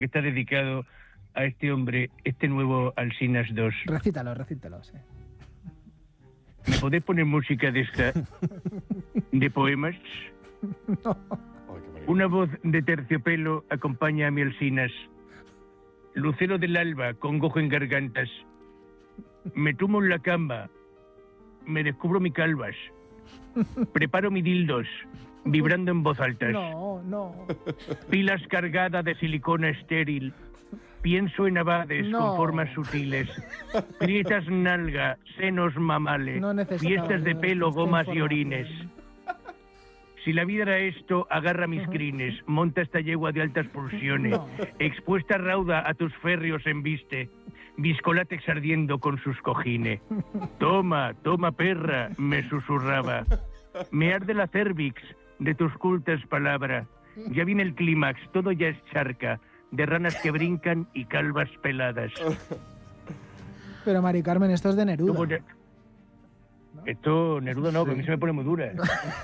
que está dedicado a este hombre, este nuevo Alsinas 2. Recítalo, sí. ¿Me podés poner música de esta? ¿De poemas? No. Una voz de terciopelo acompaña a mi Alsinas. Lucero del alba, congojo en gargantas. Me tumbo en la cama. Me descubro mi calvas. Preparo mi dildos, vibrando en voz alta. No. Pilas cargadas de silicona estéril. Pienso en abades con formas sutiles. Grietas nalga, senos mamales. Fiestas de pelo, gomas y orines. Si la vida era esto, agarra mis crines. Monta esta yegua de altas pulsiones. Expuesta rauda a tus férreos embiste. Viscolátex ardiendo con sus cojines. Toma, perra, me susurraba. Me arde la cervix de tus cultas palabras. Ya viene el clímax, todo ya es charca, de ranas que brincan y calvas peladas. Pero Mari Carmen, esto es de Neruda. Esto, Neruda no, que a mí se me pone muy dura.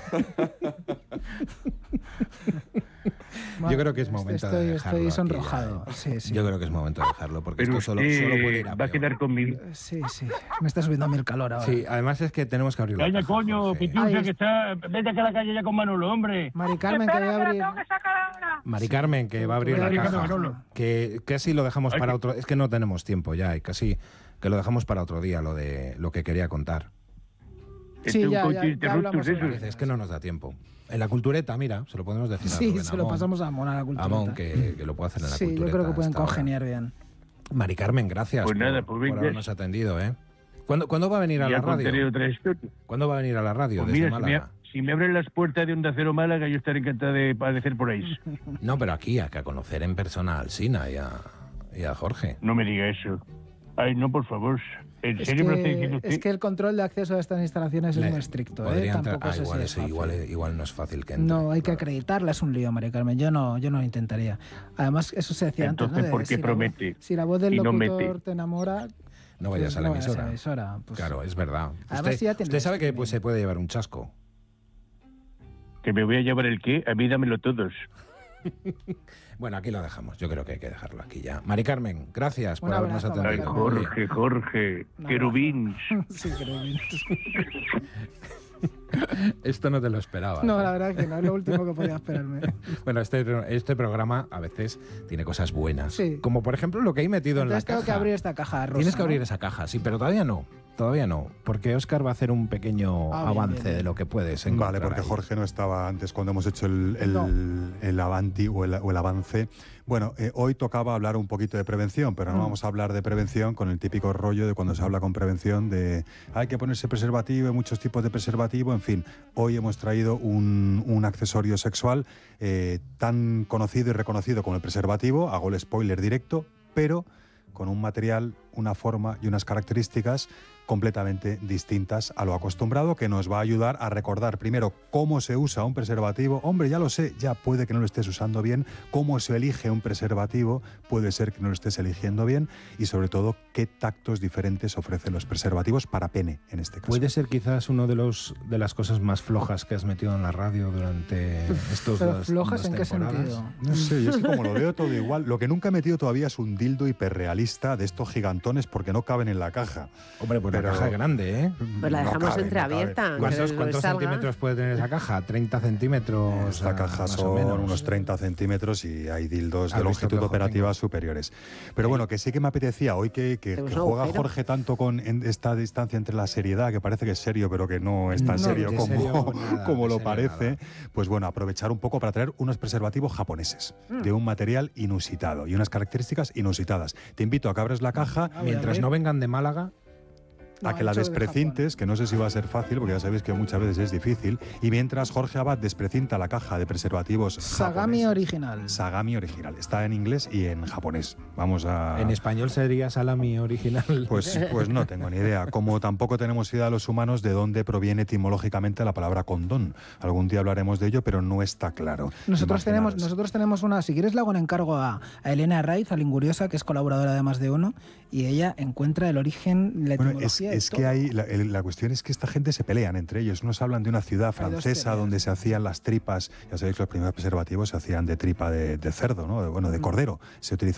Yo creo que es momento de dejarlo. Estoy sonrojado. Sí. Yo creo que es momento de dejarlo, porque pero esto solo puede ir a va a quedar conmigo. Sí. Me está subiendo a mí el calor ahora. Sí, además es que tenemos que abrir la Calla, caja, coño, Jorge. Pitiusa, que está... Vete acá a la calle ya con Manolo, hombre. Mari Carmen, que voy a abrir... Mari Carmen, que va a abrir la caja. Que casi lo dejamos para otro... Es que no tenemos tiempo ya, y casi que lo dejamos para otro día, lo de lo que quería contar. Sí, ya hablamos. Es que no nos da tiempo. En la cultureta, mira, se lo podemos decir a Rubén Sí, se lo pasamos a Amón, a la cultureta. Amón, que lo puede hacer en la cultureta. Sí, yo creo que pueden congeniar bien. Mari Carmen, gracias por habernos atendido, ¿eh? ¿Cuándo va a venir a la radio? ¿Cuándo va a venir a la radio Pues desde mira, Málaga? Si me abren las puertas de Onda Cero Málaga, yo estaré encantado de aparecer por ahí. No, pero aquí, a conocer en persona a Alsina y a Jorge. No me diga eso. Ay, no, por favor. ¿En serio me lo está diciendo usted? Es que el control de acceso a estas instalaciones es muy estricto. Tampoco igual no es fácil que entre. No, hay que acreditarla, es un lío, María Carmen. Yo no lo intentaría. Además, eso se decía antes, ¿no? Entonces, ¿por qué promete? Si la voz del locutor no te enamora... No vayas a la emisora. Pues, claro, es verdad. Además, usted sabe que se puede llevar un chasco. ¿Que me voy a llevar el qué? A mí dámelo todos. Bueno, aquí lo dejamos. Yo creo que hay que dejarlo aquí ya. Mari Carmen, gracias por habernos atendido. Ay, Jorge, querubín. Sí, querubín. Esto no te lo esperaba. No, la verdad es que no, es lo último que podía esperarme. Bueno, este programa a veces tiene cosas buenas. Sí. Como por ejemplo lo que he metido en la caja. Tengo que abrir esta caja rosa. Tienes que abrir esa caja, sí, pero todavía no, porque Óscar va a hacer un pequeño avance de lo que puedes encontrar. Vale, porque ahí. Jorge no estaba antes cuando hemos hecho el avanti o el avance. Bueno, hoy tocaba hablar un poquito de prevención, pero no vamos a hablar de prevención con el típico rollo de cuando se habla con prevención de hay que ponerse preservativo, hay muchos tipos de preservativo, en fin. Hoy hemos traído un accesorio sexual tan conocido y reconocido como el preservativo, hago el spoiler directo, pero con un material, una forma y unas características completamente distintas a lo acostumbrado, que nos va a ayudar a recordar primero cómo se usa un preservativo. Hombre, ya lo sé, ya puede que no lo estés usando bien. Cómo se elige un preservativo, puede ser que no lo estés eligiendo bien. Y sobre todo, qué tactos diferentes ofrecen los preservativos para pene, en este caso. Puede ser quizás uno de las cosas más flojas que has metido en la radio durante estos dos ¿Flojas en qué temporadas. sentido? No sé, yo es que como lo veo todo igual. Lo que nunca he metido todavía es un dildo hiperrealista de estos gigantones porque no caben en la caja. Hombre, pues la caja es grande, ¿eh? Pues la dejamos entreabierta. ¿Cuántos centímetros puede tener esa caja? ¿30 centímetros? Esta caja son unos 30 centímetros y hay dildos de longitud operativa superiores. Pero bueno, que sí que me apetecía hoy que juega Jorge tanto con esta distancia entre la seriedad, que parece que es serio, pero que no es tan serio como lo parece. Pues bueno, aprovechar un poco para traer unos preservativos japoneses de un material inusitado y unas características inusitadas. Te invito a que abres la caja. Mientras no vengan de Málaga, a que la desprecintes, que no sé si va a ser fácil, porque ya sabéis que muchas veces es difícil. Y mientras Jorge Abad desprecinta la caja de preservativos Sagami original. Sagami original. Está en inglés y en japonés. Vamos a... ¿En español sería salami original? Pues no tengo ni idea. Como tampoco tenemos idea los humanos de dónde proviene etimológicamente la palabra condón. Algún día hablaremos de ello, pero no está claro. Nosotros tenemos una... Si quieres le hago un encargo a Elena Raiz, a Linguriosa, que es colaboradora de Más de Uno, y ella encuentra el origen, la etimología es que hay la cuestión es que esta gente se pelean entre ellos. Unos hablan de una ciudad francesa donde se hacían las tripas, ya sabéis que los primeros preservativos se hacían de tripa de cerdo, ¿no? Bueno, de cordero. Se utilizaba